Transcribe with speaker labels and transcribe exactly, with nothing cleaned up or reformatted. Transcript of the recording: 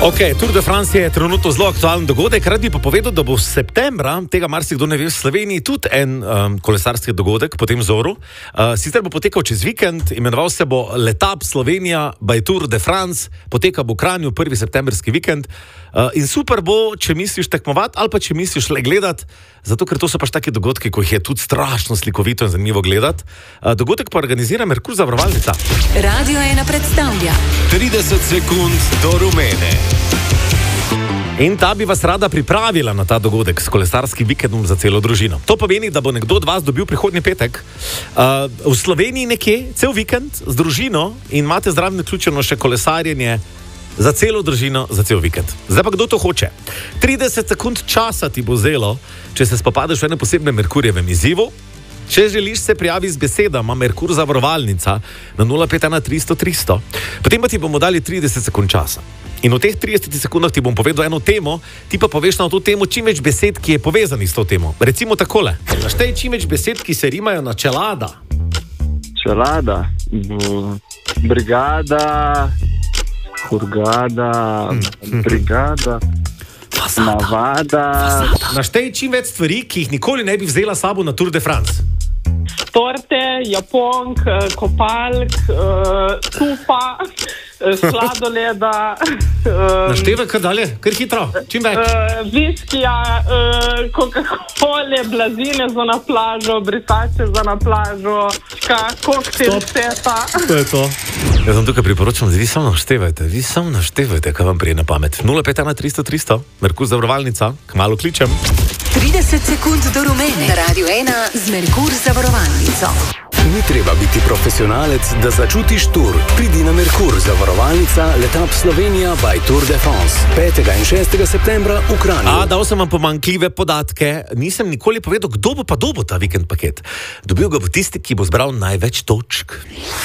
Speaker 1: Ok, Tour de France je trenutno zelo aktualen dogodek. Rad bi pa povedal, da bo v septembra, tega marsikdo ne ve, v Sloveniji tudi en um, kolesarski dogodek po tem vzoru. Uh, sicer bo potekal čez vikend, imenoval se bo Letap Slovenija by Tour de France, poteka bo v Kranju prvi septembrski vikend. Uh, in super bo, če misliš tekmovati ali pa če misliš le gledati, zato ker to so pač taki dogodki, ko jih je tudi strašno slikovito in zanimivo gledati. Uh, dogodek pa organizira Merkur zavarovalnica.
Speaker 2: Radio ena predstavlja
Speaker 3: trideset sekund do rumene.
Speaker 1: In ta bi vas rada pripravila na ta dogodek s kolesarskim vikendom za celo družino. To pomeni, da bo nekdo od vas dobil prihodnji petek uh, v Sloveniji nekje, cel vikend z družino in imate zraven vključeno še kolesarjenje za celo družino, za cel vikend. Zdaj pa kdo to hoče? trideset sekund časa ti bo vzelo, če se spopadeš v enem posebnem Merkurjevem izzivu. Če želiš, se prijavi z besedama Merkur zavarovalnica na nula pet ena tristo tristo. Potem pa ti bomo dali trideset sekund časa. In v teh tridesetih sekundah ti bom povedal eno temo, ti pa poveš na to temo čim več besed, ki je povezanih s to temo. Recimo takole. Naštej čim več besed, ki se rimajo na čelada.
Speaker 4: Čelada, brigada, hurgada, brigada, navada.
Speaker 1: Naštej čim več stvari, ki jih nikoli ne bi vzela sabo na Tour de France.
Speaker 5: Torte, japonk, kopalk, tupa, sladoleda.
Speaker 1: Naštevaj kar dalje, kar hitro, čim več.
Speaker 5: Viskija, Coca-Cola, blazine za na plažo, brisače za na plažo, koktel seta.
Speaker 1: To je to. Jaz vam tukaj priporočam, da vi samo naštevajte, vi samo naštevajte, kaj vam prije na pamet. nula pet ena tristo tristo, Merkur zavarovalnica, kmalu kličem.
Speaker 2: trideset sekund do rumene. Radio ena z Merkur zavarovalnico.
Speaker 3: Ni treba biti profesionalec, da začutiš tur. Pridi na Merkur zavarovalnica Letap Slovenija by Tour de France. petega in šestega septembra v Kranju.
Speaker 1: A, dal sem vam pomanjkljive podatke. Nisem nikoli povedal, kdo bo pa dobil ta vikend paket. Dobil ga bo tisti, ki bo zbral največ točk.